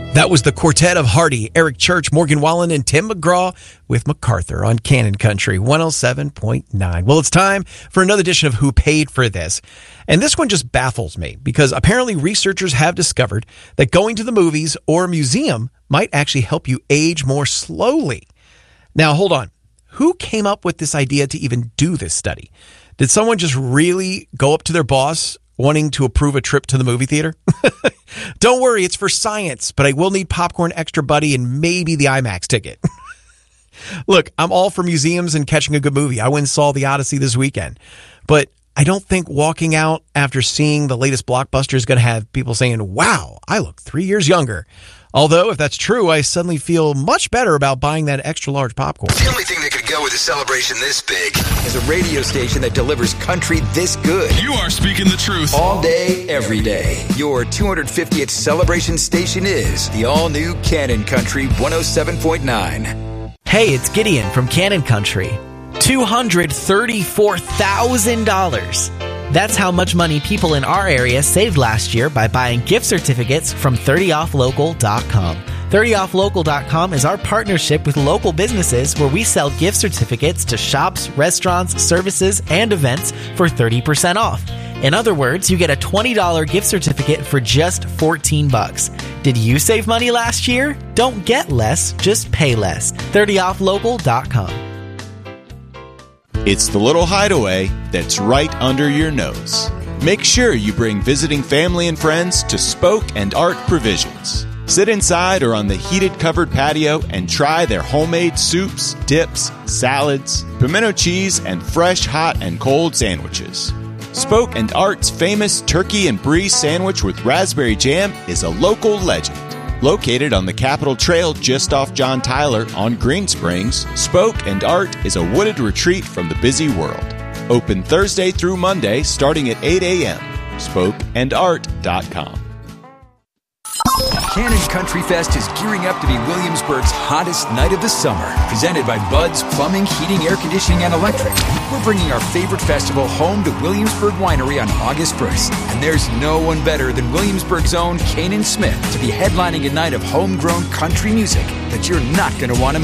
That was the quartet of Hardy, Eric Church, Morgan Wallen, and Tim McGraw with MacArthur on Cannon Country 107.9. Well, it's time for another edition of Who Paid for This? And this one just baffles me because apparently researchers have discovered that going to the movies or a museum might actually help you age more slowly. Now, hold on. Who came up with this idea to even do this study? Did someone just really go up to their boss wanting to approve a trip to the movie theater? Don't worry, it's for science, but I will need popcorn, extra buddy, and maybe the IMAX ticket. Look, I'm all for museums and catching a good movie. I went and saw The Odyssey this weekend. But I don't think walking out after seeing the latest blockbuster is going to have people saying, wow, I look 3 years younger. Although, if that's true, I suddenly feel much better about buying that extra large popcorn. The only thing that could go with a celebration this big is a radio station that delivers country this good. You are speaking the truth. All day, every day. Your 250th celebration station is the all-new Cannon Country 107.9. Hey, it's Gideon from Cannon Country. $234,000. That's how much money people in our area saved last year by buying gift certificates from 30offlocal.com. 30offlocal.com is our partnership with local businesses where we sell gift certificates to shops, restaurants, services, and events for 30% off. In other words, you get a $20 gift certificate for just $14. Did you save money last year? Don't get less, just pay less. 30offlocal.com. It's the little hideaway that's right under your nose. Make sure you bring visiting family and friends to Spoke and Art Provisions. Sit inside or on the heated covered patio and try their homemade soups, dips, salads, pimento cheese, and fresh hot and cold sandwiches. Spoke and Art's famous turkey and brie sandwich with raspberry jam is a local legend. Located on the Capitol Trail just off John Tyler on Green Springs, Spoke and Art is a wooded retreat from the busy world. Open Thursday through Monday starting at 8 a.m. SpokeandArt.com. Cannon Country Fest is gearing up to be Williamsburg's hottest night of the summer. Presented by Bud's Plumbing, Heating, Air Conditioning, and Electric. We're bringing our favorite festival home to Williamsburg Winery on August 1st. And there's no one better than Williamsburg's own Kanan Smith to be headlining a night of homegrown country music that you're not going to want to